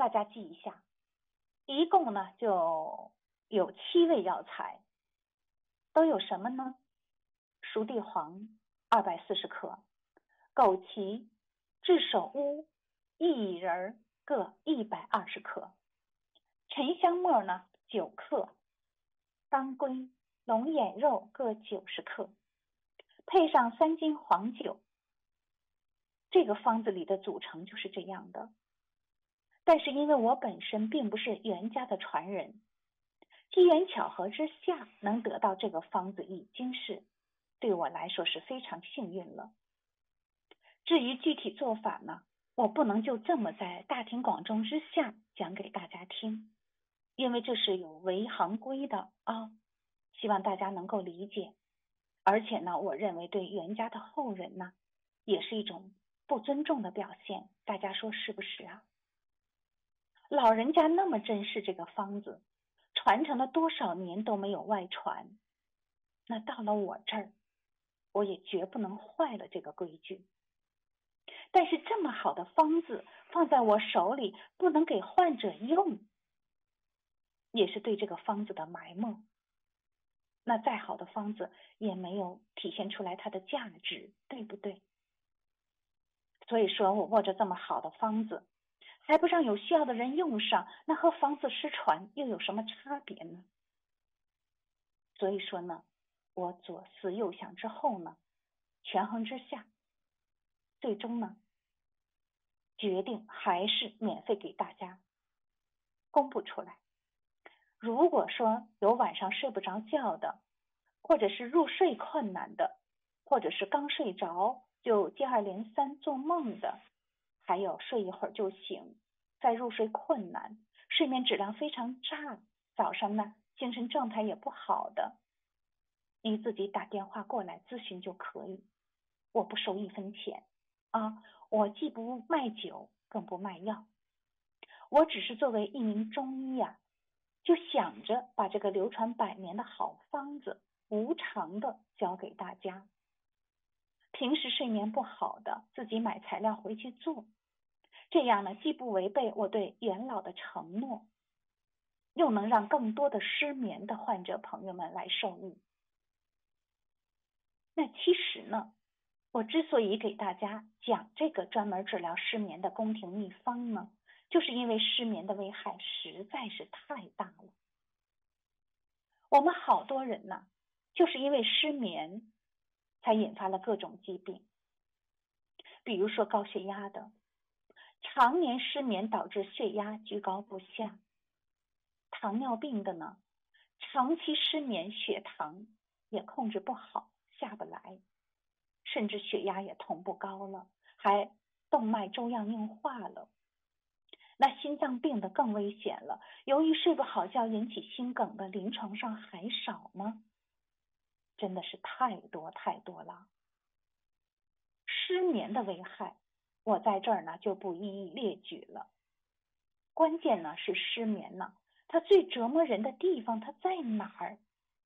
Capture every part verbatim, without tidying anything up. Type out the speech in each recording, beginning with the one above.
大家记一下，一共呢就有七味药材，都有什么呢？熟地黄二百四十克，枸杞、炙首乌、薏仁各一百二十克，沉香末呢九克，当归、龙眼肉各九十克，配上三斤黄酒。这个方子里的组成就是这样的。但是因为我本身并不是袁家的传人，机缘巧合之下能得到这个方子已经是对我来说是非常幸运了。至于具体做法呢，我不能就这么在大庭广众之下讲给大家听，因为这是有违行规的啊，希望大家能够理解。而且呢，我认为对袁家的后人呢，也是一种不尊重的表现，大家说是不是啊？老人家那么珍视这个方子，传承了多少年都没有外传，那到了我这儿，我也绝不能坏了这个规矩。但是这么好的方子放在我手里，不能给患者用，也是对这个方子的埋没。那再好的方子也没有体现出来它的价值，对不对？所以说我握着这么好的方子，还不让有需要的人用上，那和方子失传又有什么差别呢？所以说呢，我左思右想之后呢，权衡之下，最终呢，决定还是免费给大家公布出来。如果说有晚上睡不着觉的，或者是入睡困难的，或者是刚睡着就接二连三做梦的，还有睡一会儿就醒，再入睡困难，睡眠质量非常差，早上呢精神状态也不好的，你自己打电话过来咨询就可以，我不收一分钱啊，我既不卖酒，更不卖药，我只是作为一名中医呀、啊，就想着把这个流传百年的好方子无偿的教给大家。平时睡眠不好的，自己买材料回去做，这样呢，既不违背我对元老的承诺，又能让更多的失眠的患者朋友们来受益。那其实呢，我之所以给大家讲这个专门治疗失眠的宫廷秘方呢，就是因为失眠的危害实在是太大了。我们好多人呢，就是因为失眠才引发了各种疾病，比如说高血压的，常年失眠导致血压居高不下；糖尿病的呢，长期失眠血糖也控制不好，下不来，甚至血压也同步高了，还动脉粥样硬化了。那心脏病的更危险了，由于睡不好觉引起心梗的临床上还少吗？真的是太多太多了。失眠的危害，我在这儿呢就不一一列举了。关键呢是失眠呢，它最折磨人的地方它在哪儿？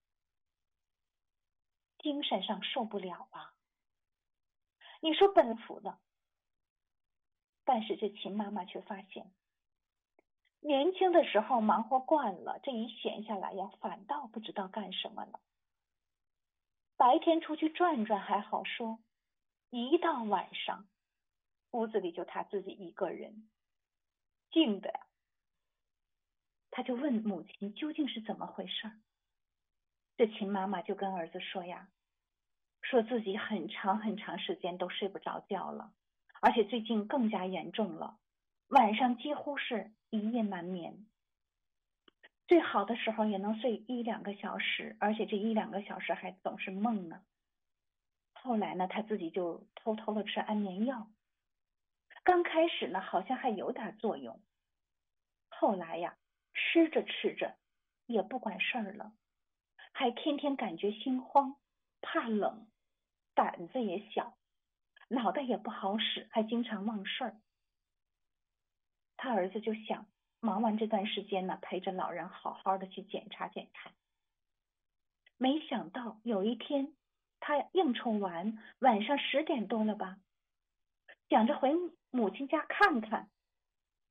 精神上受不了啊。你说本服的，但是这秦妈妈却发现，年轻的时候忙活惯了，这一闲下来呀，反倒不知道干什么了。白天出去转转还好说，一到晚上，屋子里就他自己一个人，静的呀。他就问母亲究竟是怎么回事。这秦妈妈就跟儿子说呀，说自己很长很长时间都睡不着觉了，而且最近更加严重了，晚上几乎是一夜难眠，最好的时候也能睡一两个小时，而且这一两个小时还总是梦呢。后来呢，他自己就偷偷的吃安眠药，刚开始呢好像还有点作用，后来呀，吃着吃着也不管事儿了，还天天感觉心慌，怕冷，胆子也小，脑袋也不好使，还经常忘事儿。他儿子就想忙完这段时间呢，陪着老人好好的去检查检查。没想到有一天他应酬完，晚上十点多了吧，想着回母亲家看看，